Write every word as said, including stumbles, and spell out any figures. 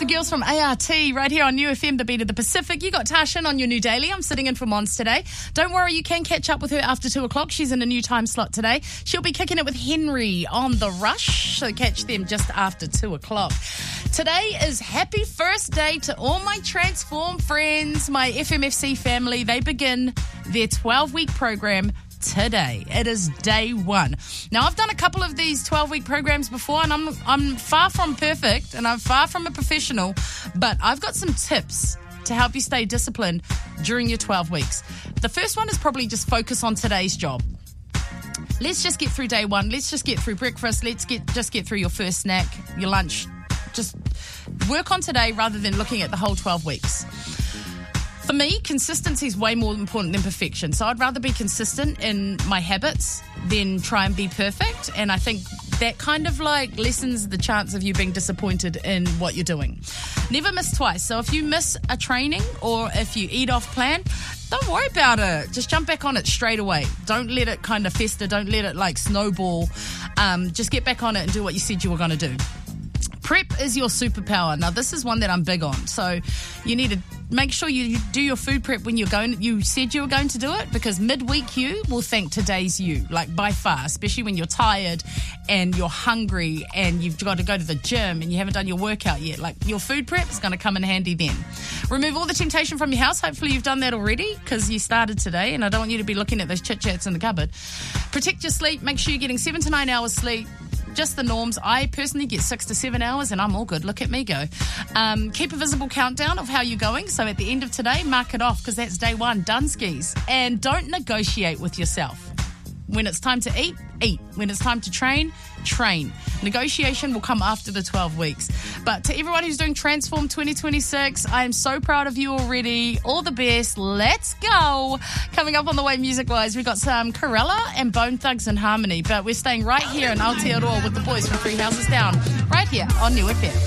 girls from A R T right here on New F M, the beat of the Pacific. You got Tashin on your new daily. I'm sitting in for Mons today. Don't worry, you can catch up with her after two o'clock. She's in a new time slot today. She'll be kicking it with Henry on The Rush, so catch them just after two o'clock. Today is happy first day to all my Transform friends, my F M F C family. They begin their twelve-week program today. It is day one. Now, I've done a couple of these twelve-week programs before, and I'm I'm far from perfect, and I'm far from a professional, but I've got some tips to help you stay disciplined during your twelve weeks. The first one is probably just focus on today's job. Let's just get through day one. Let's just get through breakfast. Let's get just get through your first snack, your lunch. Just work on today rather than looking at the whole twelve weeks. For me, consistency is way more important than perfection. So I'd rather be consistent in my habits than try and be perfect. And I think that kind of like lessens the chance of you being disappointed in what you're doing. Never miss twice. So if you miss a training or if you eat off plan, don't worry about it. Just jump back on it straight away. Don't let it kind of fester. Don't let it like snowball. Um, just get back on it and do what you said you were going to do. Prep is your superpower. Now, this is one that I'm big on. So you need to make sure you do your food prep when you're going. You said you were going to do it, because midweek you will thank today's you, like by far, especially when you're tired and you're hungry and you've got to go to the gym and you haven't done your workout yet. Like, your food prep is going to come in handy then. Remove all the temptation from your house. Hopefully you've done that already, because you started today, and I don't want you to be looking at those chit-chats in the cupboard. Protect your sleep. Make sure you're getting seven to nine hours sleep. Just the norms. I personally get six to seven hours and I'm all good. Look at me go. Um, keep a visible countdown of how you're going. So at the end of today, mark it off, because that's day one. Done skis. And don't negotiate with yourself. When it's time to eat, eat. When it's time to train, train. Negotiation will come after the twelve weeks. But to everyone who's doing Transform twenty twenty-six, I am so proud of you already. All the best. Let's go. Coming up on the way music-wise, we've got some Corella and Bone Thugs in Harmony. But we're staying right here in Aotearoa with the boys from Three Houses Down. Right here on New F M.